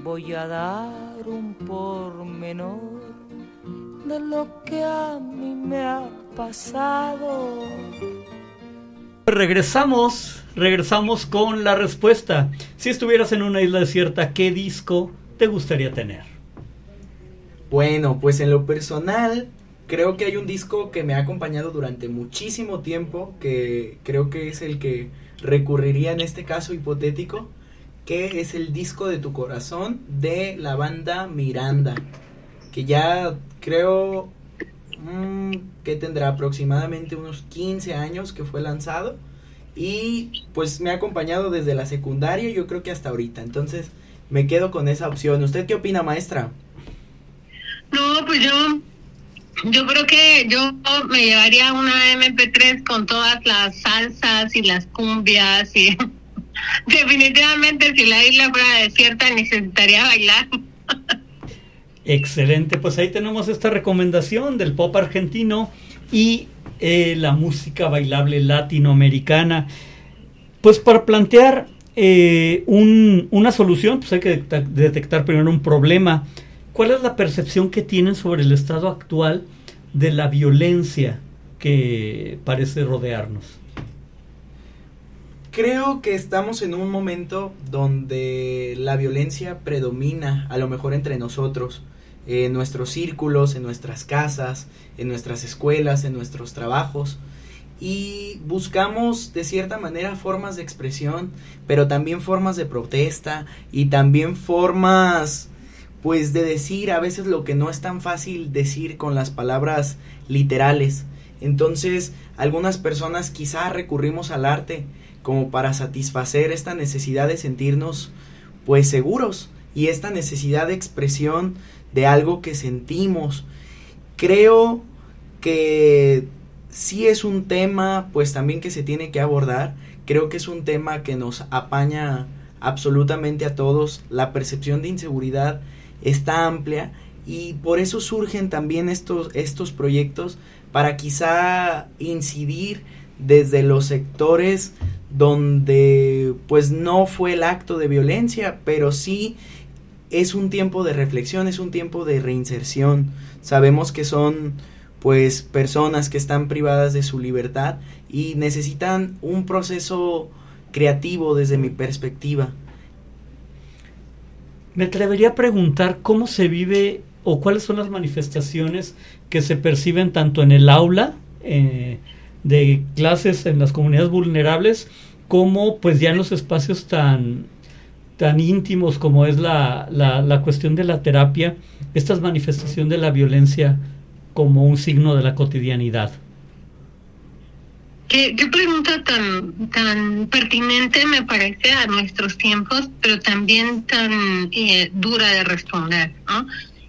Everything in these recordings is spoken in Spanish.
voy a dar un pormenor de lo que a mí me ha pasado. Regresamos con la respuesta. Si estuvieras en una isla desierta, ¿qué disco te gustaría tener? Bueno, pues en lo personal, creo que hay un disco que me ha acompañado durante muchísimo tiempo, que creo que es el que recurriría en este caso hipotético, que es el disco de Tu Corazón de la banda Miranda, que ya creo que tendrá aproximadamente unos 15 años que fue lanzado y pues me ha acompañado desde la secundaria, yo creo que hasta ahorita, entonces me quedo con esa opción. ¿Usted qué opina, maestra? No, pues yo creo que yo me llevaría una MP3 con todas las salsas y las cumbias y definitivamente si la isla fuera desierta necesitaría bailar. Excelente, pues ahí tenemos esta recomendación del pop argentino y la música bailable latinoamericana. Pues para plantear una solución, pues hay que detectar primero un problema. ¿Cuál es la percepción que tienen sobre el estado actual de la violencia que parece rodearnos? Creo que estamos en un momento donde la violencia predomina, a lo mejor entre nosotros, en nuestros círculos, en nuestras casas, en nuestras escuelas, en nuestros trabajos, y buscamos de cierta manera formas de expresión, pero también formas de protesta y también formas pues de decir a veces lo que no es tan fácil decir con las palabras literales. Entonces algunas personas quizá recurrimos al arte como para satisfacer esta necesidad de sentirnos pues seguros y esta necesidad de expresión de algo que sentimos. Creo que sí es un tema pues también que se tiene que abordar. Creo que es un tema que nos apaña absolutamente a todos. La percepción de inseguridad está amplia y por eso surgen también estos proyectos para quizá incidir desde los sectores donde pues no fue el acto de violencia, pero sí es un tiempo de reflexión, es un tiempo de reinserción. Sabemos que son pues personas que están privadas de su libertad y necesitan un proceso creativo desde mi perspectiva. Me atrevería a preguntar cómo se vive o cuáles son las manifestaciones que se perciben tanto en el aula de clases en las comunidades vulnerables como pues ya en los espacios tan íntimos como es la cuestión de la terapia, esta manifestación de la violencia como un signo de la cotidianidad. Qué pregunta tan pertinente me parece a nuestros tiempos, pero también tan dura de responder, ¿no?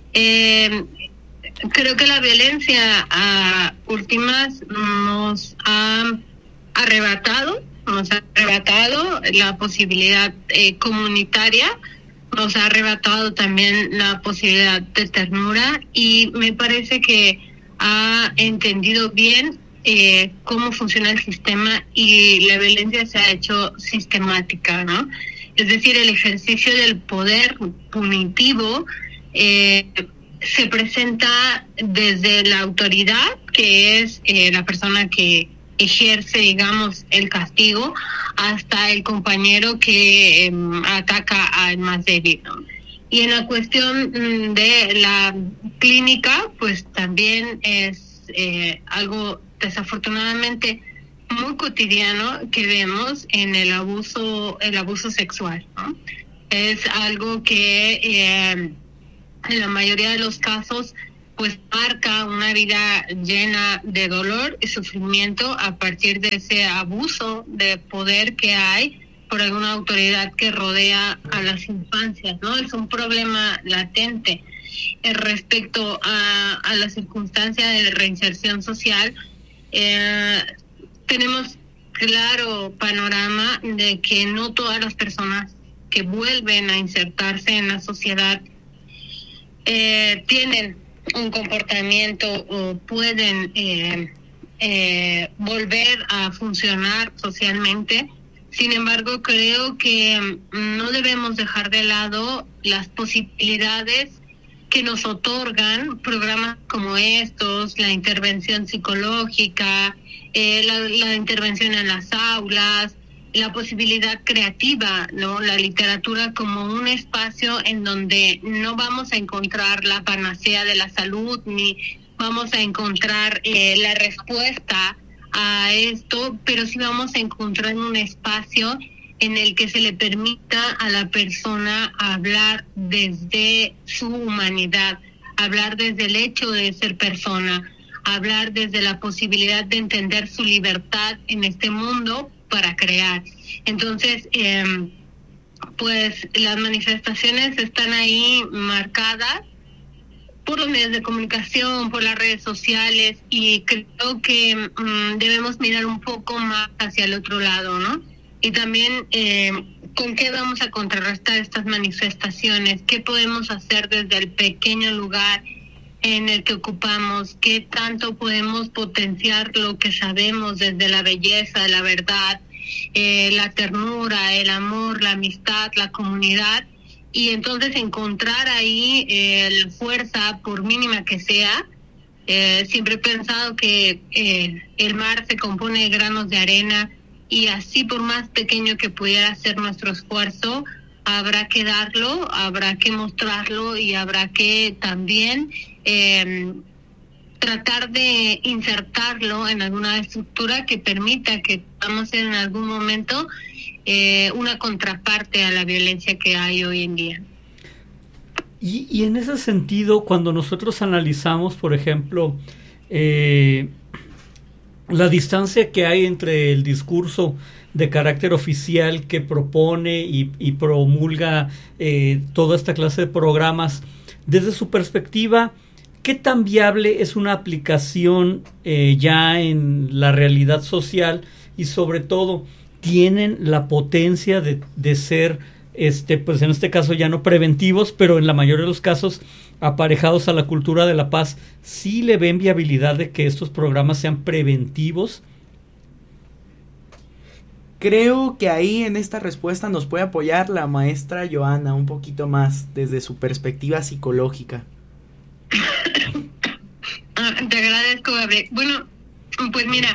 Creo que la violencia a últimas nos ha arrebatado la posibilidad comunitaria, nos ha arrebatado también la posibilidad de ternura y me parece que ha entendido bien cómo funciona el sistema y la violencia se ha hecho sistemática, ¿no? Es decir, el ejercicio del poder punitivo se presenta desde la autoridad, que es la persona que ejerce, digamos, el castigo, hasta el compañero que ataca al más débil, ¿no? Y en la cuestión de la clínica, pues también es algo desafortunadamente muy cotidiano que vemos en el abuso sexual, ¿no? Es algo que en la mayoría de los casos pues marca una vida llena de dolor y sufrimiento a partir de ese abuso de poder que hay por alguna autoridad que rodea a las infancias, ¿no? Es un problema latente. Respecto a la circunstancia de reinserción social, tenemos claro panorama de que no todas las personas que vuelven a insertarse en la sociedad tienen un comportamiento o pueden volver a funcionar socialmente Sin embargo, creo que no debemos dejar de lado las posibilidades que nos otorgan programas como estos, la intervención psicológica, la intervención en las aulas, la posibilidad creativa, ¿no? La literatura como un espacio en donde no vamos a encontrar la panacea de la salud, ni vamos a encontrar la respuesta a esto, pero sí vamos a encontrar un espacio en el que se le permita a la persona hablar desde su humanidad, hablar desde el hecho de ser persona, hablar desde la posibilidad de entender su libertad en este mundo para crear. Entonces, pues las manifestaciones están ahí marcadas por los medios de comunicación, por las redes sociales, y creo que debemos mirar un poco más hacia el otro lado, ¿no? Y también con qué vamos a contrarrestar estas manifestaciones, qué podemos hacer desde el pequeño lugar en el que ocupamos, qué tanto podemos potenciar lo que sabemos desde la belleza, la verdad, la ternura, el amor, la amistad, la comunidad, y entonces encontrar ahí la fuerza, por mínima que sea. Siempre he pensado que el mar se compone de granos de arena, y así por más pequeño que pudiera ser nuestro esfuerzo, habrá que darlo, habrá que mostrarlo, y habrá que también tratar de insertarlo en alguna estructura que permita que podamos en algún momento una contraparte a la violencia que hay hoy en día. Y en ese sentido, cuando nosotros analizamos, por ejemplo, la distancia que hay entre el discurso de carácter oficial que propone y promulga toda esta clase de programas, desde su perspectiva, ¿qué tan viable es una aplicación ya en la realidad social? Y sobre todo, ¿tienen la potencia de ser, pues en este caso ya no preventivos, pero en la mayoría de los casos aparejados a la cultura de la paz? ¿Sí le ven viabilidad de que estos programas sean preventivos? Creo que ahí en esta respuesta nos puede apoyar la maestra Joana un poquito más desde su perspectiva psicológica. Te agradezco, Gabriel. Bueno, pues mira,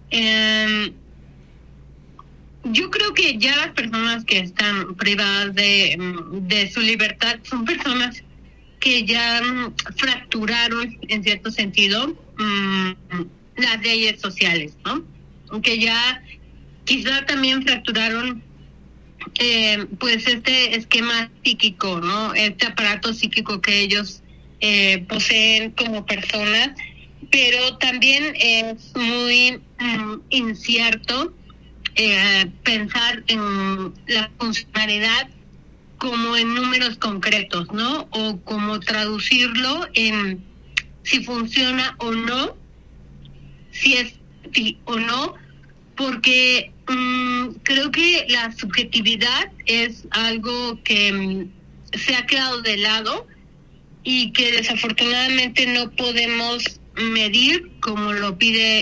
yo creo que ya las personas que están privadas de su libertad son personas que ya fracturaron, en cierto sentido, las leyes sociales, ¿no? Que ya quizá también fracturaron pues este esquema psíquico, ¿no? Este aparato psíquico que ellos poseen como personas, pero también es muy incierto pensar en la funcionalidad como en números concretos, ¿no? O como traducirlo en si funciona o no, si es sí o no, porque creo que la subjetividad es algo que se ha quedado de lado y que desafortunadamente no podemos medir como lo pide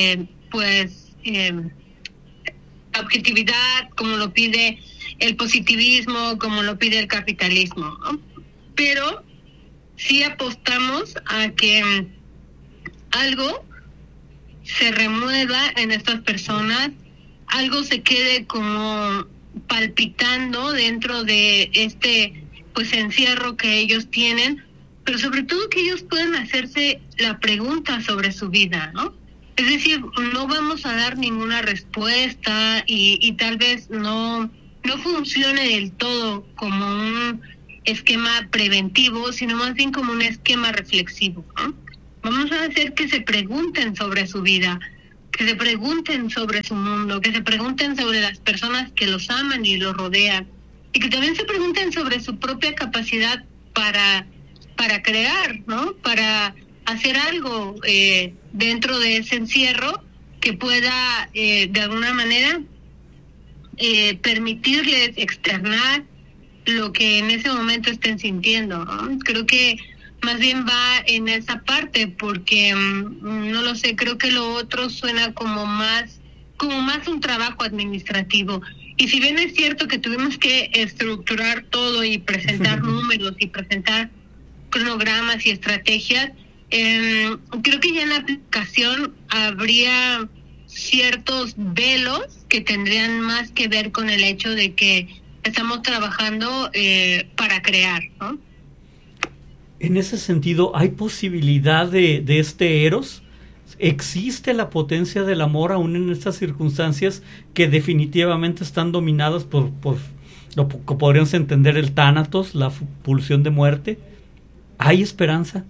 la objetividad, como lo pide el positivismo, como lo pide el capitalismo, ¿no? Pero sí apostamos a que algo se remueva en estas personas, algo se quede como palpitando dentro de este pues encierro que ellos tienen, pero sobre todo que ellos puedan hacerse la pregunta sobre su vida, ¿no? Es decir, no vamos a dar ninguna respuesta y tal vez no funcione del todo como un esquema preventivo, sino más bien como un esquema reflexivo, ¿no? Vamos a hacer que se pregunten sobre su vida, que se pregunten sobre su mundo, que se pregunten sobre las personas que los aman y los rodean, y que también se pregunten sobre su propia capacidad para crear, ¿no? Para hacer algo dentro de ese encierro que pueda de alguna manera permitirles externar lo que en ese momento estén sintiendo, ¿no? Creo que más bien va en esa parte, porque no lo sé, creo que lo otro suena como más como más un trabajo administrativo. Y si bien es cierto que tuvimos que estructurar todo y presentar números y presentar cronogramas y estrategias, creo que ya en la aplicación habría ciertos velos que tendrían más que ver con el hecho de que estamos trabajando para crear, ¿no? En ese sentido, ¿hay posibilidad de este Eros? ¿Existe la potencia del amor aún en estas circunstancias que definitivamente están dominadas por lo que podríamos entender el tánatos, la pulsión de muerte? ¿Hay esperanza?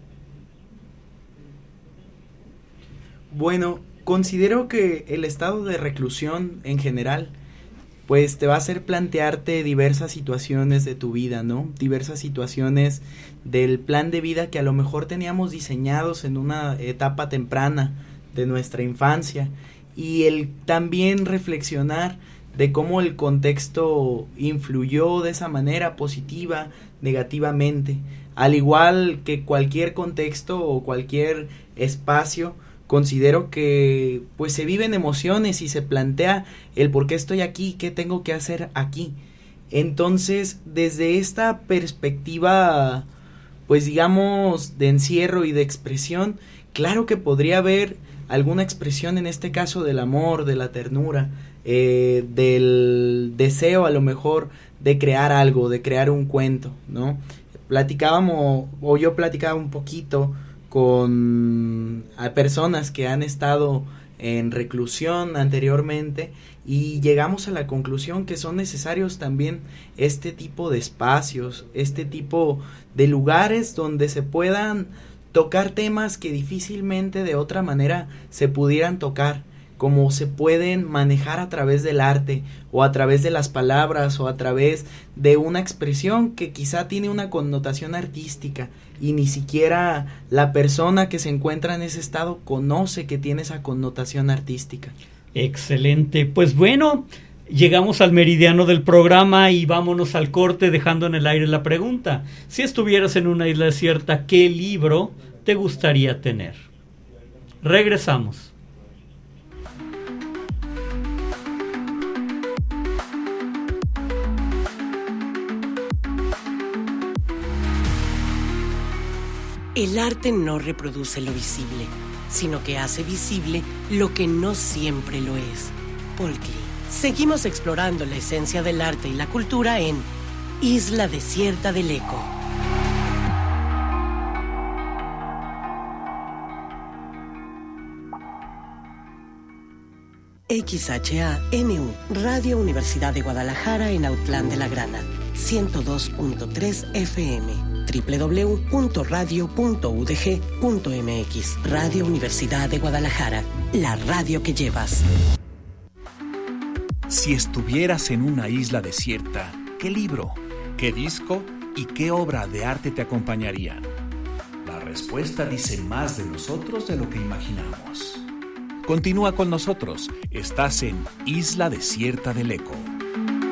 Bueno, considero que el estado de reclusión en general pues te va a hacer plantearte diversas situaciones de tu vida, ¿no? Diversas situaciones del plan de vida que a lo mejor teníamos diseñados en una etapa temprana de nuestra infancia, y el también reflexionar de cómo el contexto influyó de esa manera positiva, negativamente, al igual que cualquier contexto o cualquier espacio. Considero que pues se viven emociones y se plantea el por qué estoy aquí, qué tengo que hacer aquí. Entonces, desde esta perspectiva, pues digamos, de encierro y de expresión, claro que podría haber alguna expresión, en este caso del amor, de la ternura, del deseo a lo mejor de crear algo, de crear un cuento, ¿no? Yo platicaba un poquito con personas que han estado en reclusión anteriormente, y llegamos a la conclusión que son necesarios también este tipo de espacios, este tipo de lugares donde se puedan tocar temas que difícilmente de otra manera se pudieran tocar, como se pueden manejar a través del arte, o a través de las palabras, o a través de una expresión que quizá tiene una connotación artística y ni siquiera la persona que se encuentra en ese estado conoce que tiene esa connotación artística. Excelente. Pues bueno, llegamos al meridiano del programa y vámonos al corte, dejando en el aire la pregunta: si estuvieras en una isla desierta, ¿qué libro te gustaría tener? Regresamos. El arte no reproduce lo visible, sino que hace visible lo que no siempre lo es. Paul Klee. Seguimos explorando la esencia del arte y la cultura en Isla Desierta del Eco. XHANU, Radio Universidad de Guadalajara en Autlán de la Grana, 102.3 FM. www.radio.udg.mx. Radio Universidad de Guadalajara, la radio que llevas. Si estuvieras en una isla desierta, ¿qué libro, qué disco y qué obra de arte te acompañarían? La respuesta dice más de nosotros de lo que imaginamos. Continúa con nosotros. Estás en Isla Desierta del Eco.